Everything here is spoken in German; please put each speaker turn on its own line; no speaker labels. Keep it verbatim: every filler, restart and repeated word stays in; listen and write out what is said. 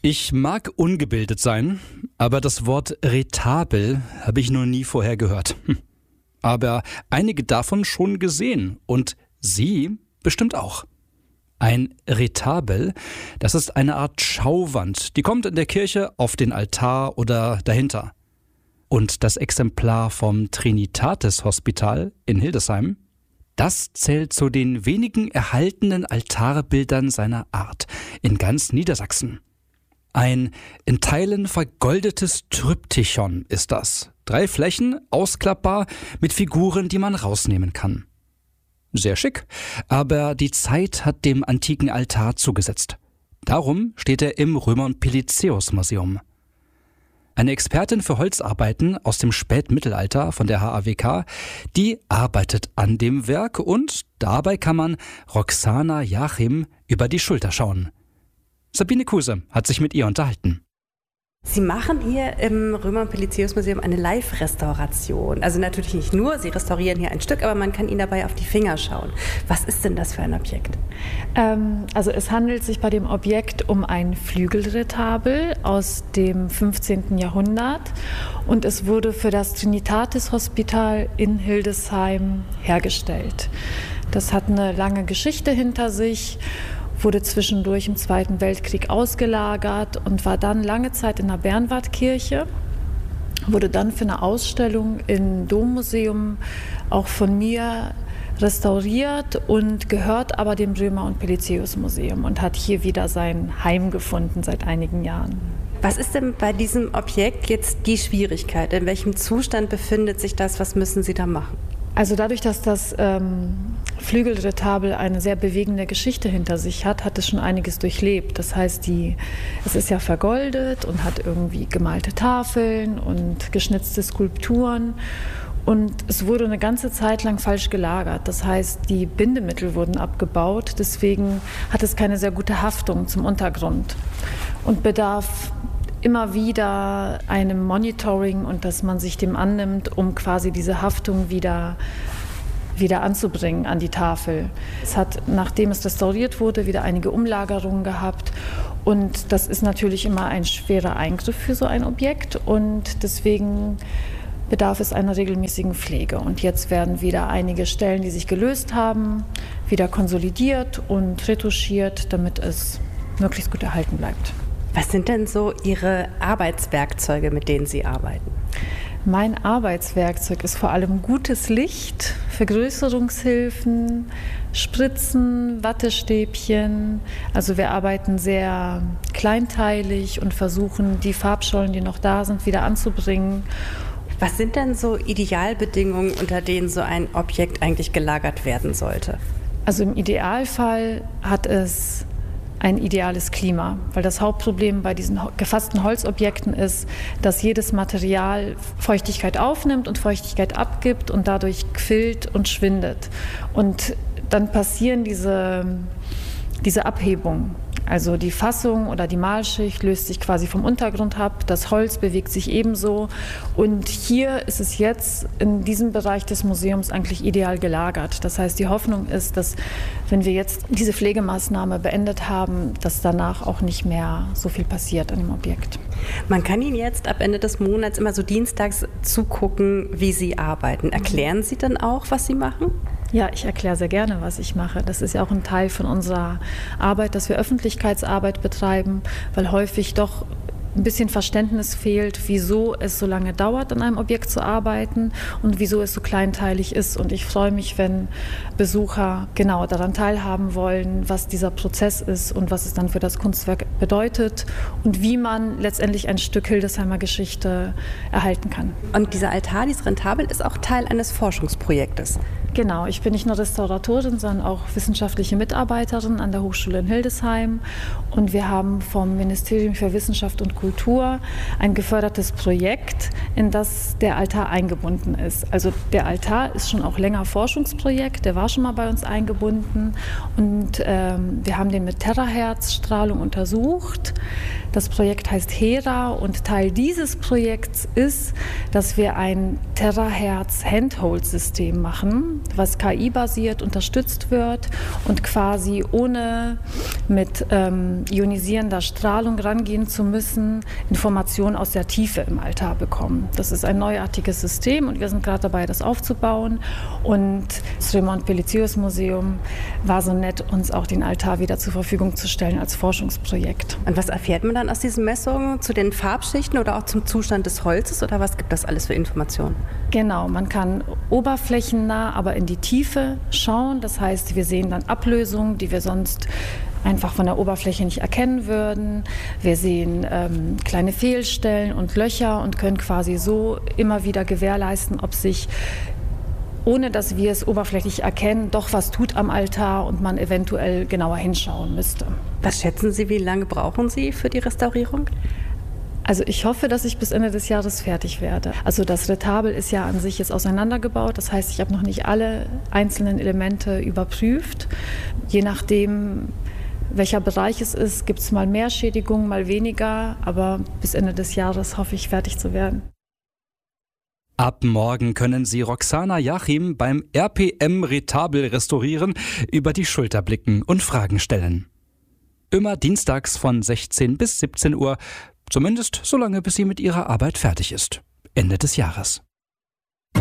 Ich mag ungebildet sein, aber das Wort Retabel habe ich noch nie vorher gehört. Hm. Aber einige davon schon gesehen und Sie bestimmt auch. Ein Retabel, das ist eine Art Schauwand, die kommt in der Kirche auf den Altar oder dahinter. Und das Exemplar vom Trinitatis Hospital in Hildesheim, das zählt zu den wenigen erhaltenen Altarbildern seiner Art in ganz Niedersachsen. Ein in Teilen vergoldetes Tryptychon ist das. Drei Flächen, ausklappbar, mit Figuren, die man rausnehmen kann. Sehr schick, aber die Zeit hat dem antiken Altar zugesetzt. Darum steht er im Römer- und Pelizaeus-Museum. Eine Expertin für Holzarbeiten aus dem Spätmittelalter von der H A W K, die arbeitet an dem Werk und dabei kann man Roxana Jachim über die Schulter schauen. Sabine Kuse hat sich mit ihr unterhalten.
Sie machen hier im Römer- und Pelizaeus-Museum eine Live-Restauration. Also natürlich nicht nur, Sie restaurieren hier ein Stück, aber man kann Ihnen dabei auf die Finger schauen. Was ist denn das für ein Objekt?
Ähm, also es handelt sich bei dem Objekt um ein Flügelretabel aus dem fünfzehnten Jahrhundert und es wurde für das Trinitatis Hospital in Hildesheim hergestellt. Das hat eine lange Geschichte hinter sich, wurde zwischendurch im Zweiten Weltkrieg ausgelagert und war dann lange Zeit in der Bernwardkirche, wurde dann für eine Ausstellung im Dommuseum auch von mir restauriert und gehört aber dem Römer- und Pelizaeus-Museum und hat hier wieder sein Heim gefunden seit einigen Jahren.
Was ist denn bei diesem Objekt jetzt die Schwierigkeit? In welchem Zustand befindet sich das? Was müssen Sie da machen?
Also dadurch, dass das ähm, Flügelretabel eine sehr bewegende Geschichte hinter sich hat, hat es schon einiges durchlebt. Das heißt, die, es ist ja vergoldet und hat irgendwie gemalte Tafeln und geschnitzte Skulpturen. Und es wurde eine ganze Zeit lang falsch gelagert. Das heißt, die Bindemittel wurden abgebaut. Deswegen hat es keine sehr gute Haftung zum Untergrund und bedarf immer wieder einem Monitoring und dass man sich dem annimmt, um quasi diese Haftung wieder, wieder anzubringen an die Tafel. Es hat, nachdem es restauriert wurde, wieder einige Umlagerungen gehabt und das ist natürlich immer ein schwerer Eingriff für so ein Objekt und deswegen bedarf es einer regelmäßigen Pflege. Und jetzt werden wieder einige Stellen, die sich gelöst haben, wieder konsolidiert und retuschiert, damit es möglichst gut erhalten bleibt.
Was sind denn so Ihre Arbeitswerkzeuge, mit denen Sie arbeiten?
Mein Arbeitswerkzeug ist vor allem gutes Licht, Vergrößerungshilfen, Spritzen, Wattestäbchen. Also wir arbeiten sehr kleinteilig und versuchen, die Farbschollen, die noch da sind, wieder anzubringen.
Was sind denn so Idealbedingungen, unter denen so ein Objekt eigentlich gelagert werden sollte?
Also im Idealfall hat es ein ideales Klima, weil das Hauptproblem bei diesen gefassten Holzobjekten ist, dass jedes Material Feuchtigkeit aufnimmt und Feuchtigkeit abgibt und dadurch quillt und schwindet. Und dann passieren diese, diese Abhebungen. Also die Fassung oder die Malschicht löst sich quasi vom Untergrund ab, das Holz bewegt sich ebenso. Und hier ist es jetzt in diesem Bereich des Museums eigentlich ideal gelagert. Das heißt, die Hoffnung ist, dass wenn wir jetzt diese Pflegemaßnahme beendet haben, dass danach auch nicht mehr so viel passiert an dem Objekt.
Man kann Ihnen jetzt ab Ende des Monats immer so dienstags zugucken, wie Sie arbeiten. Erklären Sie dann auch, was Sie machen?
Ja, ich erkläre sehr gerne, was ich mache. Das ist ja auch ein Teil von unserer Arbeit, dass wir Öffentlichkeitsarbeit betreiben, weil häufig doch ein bisschen Verständnis fehlt, wieso es so lange dauert, an einem Objekt zu arbeiten und wieso es so kleinteilig ist. Und ich freue mich, wenn Besucher genau daran teilhaben wollen, was dieser Prozess ist und was es dann für das Kunstwerk bedeutet und wie man letztendlich ein Stück Hildesheimer Geschichte erhalten kann.
Und dieser Altar, dieses Rentabel, ist auch Teil eines Forschungsprojektes.
Genau, ich bin nicht nur Restauratorin, sondern auch wissenschaftliche Mitarbeiterin an der Hochschule in Hildesheim. Und wir haben vom Ministerium für Wissenschaft und Kultur ein gefördertes Projekt, in das der Altar eingebunden ist. Also der Altar ist schon auch länger Forschungsprojekt, der war schon mal bei uns eingebunden. Und ähm, wir haben den mit Terahertzstrahlung untersucht. Das Projekt heißt Hera und Teil dieses Projekts ist, dass wir ein Terahertz-Handhold-System machen, was K I-basiert unterstützt wird und quasi ohne mit ähm, ionisierender Strahlung rangehen zu müssen, Informationen aus der Tiefe im Altar bekommen. Das ist ein neuartiges System und wir sind gerade dabei, das aufzubauen. Und das Raymond-Pelizius-Museum war so nett, uns auch den Altar wieder zur Verfügung zu stellen als Forschungsprojekt.
Und was erfährt man dann aus diesen Messungen zu den Farbschichten oder auch zum Zustand des Holzes oder was gibt das alles für Informationen?
Genau, man kann oberflächennah, aber in die Tiefe schauen. Das heißt, wir sehen dann Ablösungen, die wir sonst einfach von der Oberfläche nicht erkennen würden. Wir sehen ähm, kleine Fehlstellen und Löcher und können quasi so immer wieder gewährleisten, ob sich, ohne dass wir es oberflächlich erkennen, doch was tut am Altar und man eventuell genauer hinschauen müsste.
Was schätzen Sie, wie lange brauchen Sie für die Restaurierung?
Also ich hoffe, dass ich bis Ende des Jahres fertig werde. Also das Retabel ist ja an sich jetzt auseinandergebaut. Das heißt, ich habe noch nicht alle einzelnen Elemente überprüft. Je nachdem, welcher Bereich es ist, gibt es mal mehr Schädigungen, mal weniger. Aber bis Ende des Jahres hoffe ich, fertig zu werden.
Ab morgen können Sie Roxana Jachim beim R P M Retabel Restaurieren über die Schulter blicken und Fragen stellen. Immer dienstags von sechzehn bis siebzehn Uhr, zumindest so lange, bis sie mit ihrer Arbeit fertig ist. Ende des Jahres.